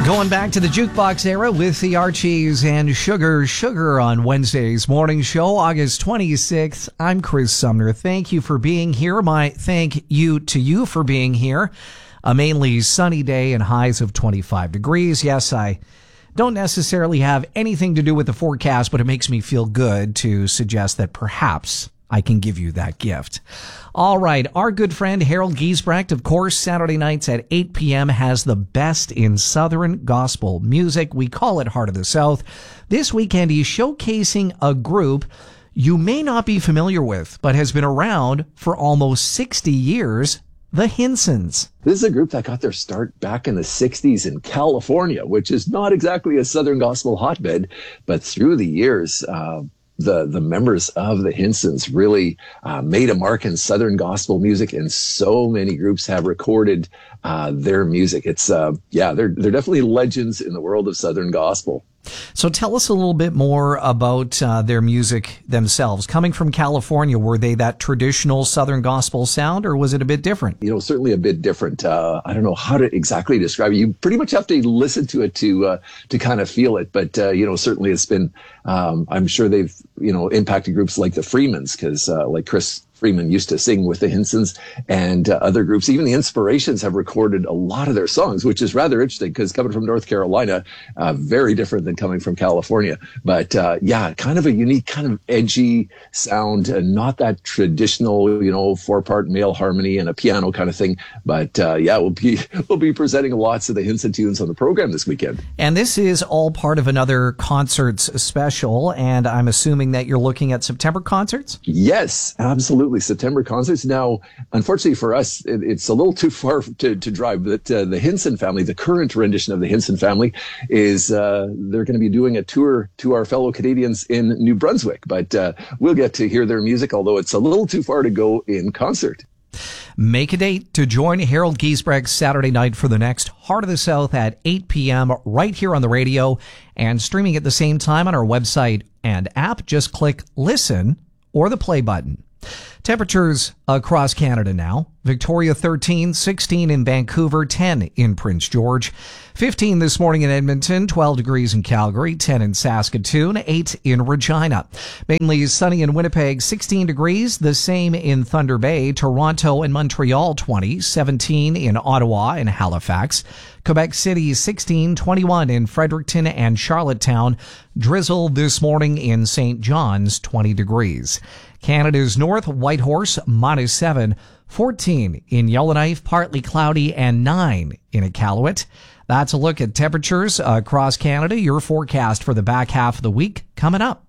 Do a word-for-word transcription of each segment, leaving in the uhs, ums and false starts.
Going back to the jukebox era with the Archies and Sugar Sugar on Wednesday's morning show, August twenty-sixth. I'm Chris Sumner. Thank you for being here. My thank you to you for being here. A mainly sunny day and highs of twenty-five degrees. Yes, I don't necessarily have anything to do with the forecast, but it makes me feel good to suggest that perhaps I can give you that gift. All right. Our good friend Harold Giesbrecht, of course, Saturday nights at eight p.m. has the best in Southern gospel music. We call it Heart of the South. This weekend, he's showcasing a group you may not be familiar with, but has been around for almost sixty years, the Hinsons. This is a group that got their start back in the sixties in California, which is not exactly a Southern gospel hotbed, but through the years, uh, the the members of the Hinsons really uh, made a mark in Southern gospel music, and so many groups have recorded uh, their music. It's uh, yeah, they're they're definitely legends in the world of Southern gospel. So tell us a little bit more about uh, their music themselves. Coming from California, were they that traditional Southern gospel sound, or was it a bit different? You know, certainly a bit different. Uh, I don't know how to exactly describe it. You pretty much have to listen to it to uh, to kind of feel it. But, uh, you know, certainly it's been, um, I'm sure they've, you know, impacted groups like the Freemans, because uh, like Chris Freeman used to sing with the Hinsons and uh, other groups. Even the Inspirations have recorded a lot of their songs, which is rather interesting because coming from North Carolina, uh, very different than coming from California. But uh, yeah, kind of a unique, kind of edgy sound, uh, not that traditional, you know, four-part male harmony and a piano kind of thing. But uh, yeah, we'll be we'll be presenting lots of the Hinson tunes on the program this weekend. And this is all part of another concerts special, and I'm assuming that you're looking at September concerts? Yes, absolutely. September concerts. Now, unfortunately for us, it, it's a little too far to, to drive, but uh, the Hinson family, the current rendition of the Hinson family, is uh, they're going to be doing a tour to our fellow Canadians in New Brunswick, but uh, we'll get to hear their music, although it's a little too far to go in concert. Make a date to join Harold Giesbrecht Saturday night for the next Heart of the South at eight p.m. right here on the radio, and streaming at the same time on our website and app. Just click listen or the play button. Temperatures across Canada now. Victoria thirteen, sixteen in Vancouver, ten in Prince George, fifteen this morning in Edmonton, twelve degrees in Calgary, ten in Saskatoon, eight in Regina. Mainly sunny in Winnipeg, sixteen degrees, the same in Thunder Bay, Toronto and Montreal, twenty, seventeen in Ottawa and Halifax, Quebec City, sixteen, twenty-one in Fredericton and Charlottetown, drizzle this morning in Saint John's, twenty degrees. Canada's North, Whitehorse, minus seven, fourteen in Yellowknife, partly cloudy, and nine in Iqaluit. That's a look at temperatures across Canada. Your forecast for the back half of the week coming up.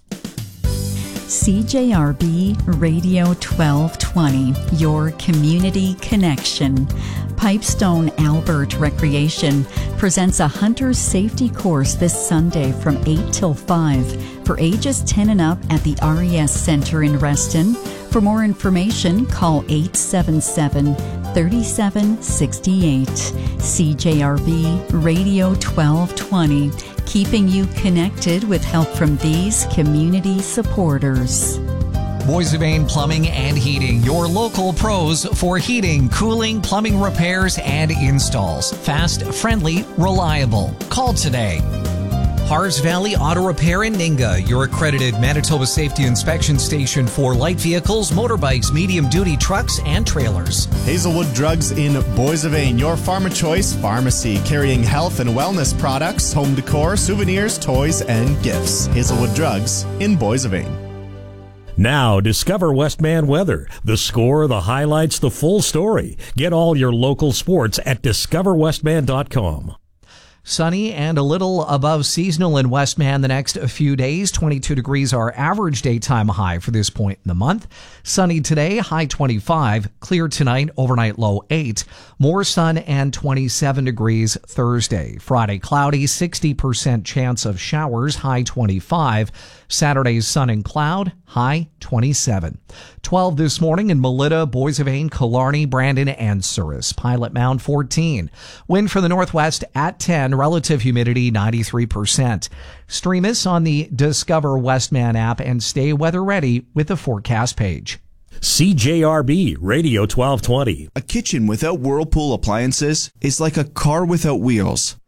C J R B Radio twelve twenty, your community connection. Pipestone Albert Recreation presents a hunter's safety course this Sunday from eight till five for ages ten and up at the R E S Center in Reston. For more information, call eight seven seven, three seven six eight. C J R B Radio twelve twenty, keeping you connected with help from these community supporters. Boissevain Plumbing and Heating, your local pros for heating, cooling, plumbing repairs, and installs. Fast, friendly, reliable. Call today. Hars Valley Auto Repair in Ninga, your accredited Manitoba Safety Inspection Station for light vehicles, motorbikes, medium-duty trucks, and trailers. Hazelwood Drugs in Boissevain, your farmer choice pharmacy, carrying health and wellness products, home decor, souvenirs, toys, and gifts. Hazelwood Drugs in Boissevain. Now, discover Westman Weather. The score, the highlights, the full story. Get all your local sports at discover westman dot com. Sunny and a little above seasonal in Westman the next few days. twenty-two degrees our average daytime high for this point in the month. Sunny today, high twenty-five. Clear tonight, overnight low eight. More sun and twenty-seven degrees Thursday. Friday, cloudy, sixty percent chance of showers, high twenty-five. Saturday's sun and cloud, high twenty-seven. twelve this morning in Melita, Boissevain, Killarney, Brandon, and Souris. Pilot Mound, fourteen. Wind from the northwest at ten. Relative humidity, ninety-three percent. Stream us on the Discover Westman app and stay weather ready with the forecast page. C J R B Radio twelve twenty. A kitchen without Whirlpool appliances is like a car without wheels.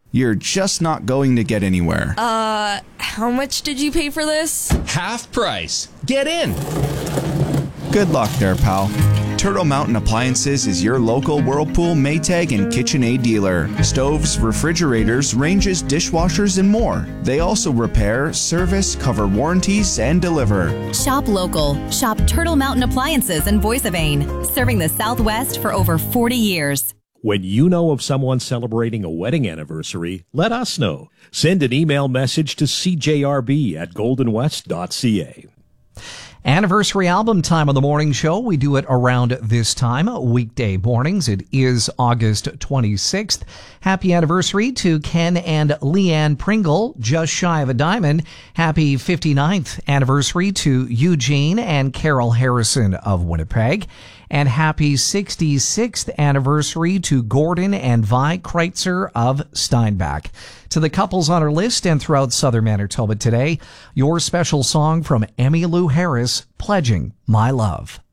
you're just not going to get anywhere. Uh, how much did you pay for this? Half price. Get in. Good luck there, pal. Turtle Mountain Appliances is your local Whirlpool, Maytag, and KitchenAid dealer. Stoves, refrigerators, ranges, dishwashers, and more. They also repair, service, cover warranties, and deliver. Shop local. Shop Turtle Mountain Appliances in Boise Vane, serving the Southwest for over forty years. When you know of someone celebrating a wedding anniversary, let us know. Send an email message to c j r b at golden west dot c a. Anniversary album time on the morning show. We do it around this time, weekday mornings. It is August twenty-sixth. Happy anniversary to Ken and Leanne Pringle, just shy of a diamond. Happy fifty-ninth anniversary to Eugene and Carol Harrison of Winnipeg. And happy sixty-sixth anniversary to Gordon and Vi Kreitzer of Steinbach. To the couples on our list and throughout southern Manitoba today, your special song from Emmylou Harris, Pledging My Love.